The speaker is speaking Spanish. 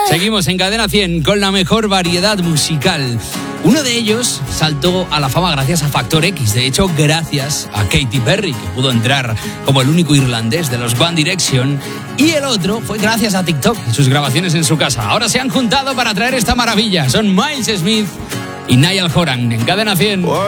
Seguimos en Cadena 100 con la mejor variedad musical. Uno de ellos saltó a la fama gracias a Factor X. De hecho, gracias a Katy Perry, que pudo entrar como el único irlandés de los One Direction. Y el otro fue gracias a TikTok y sus grabaciones en su casa. Ahora se han juntado para traer esta maravilla. Son Miles Smith y Niall Horan en Cadena 100.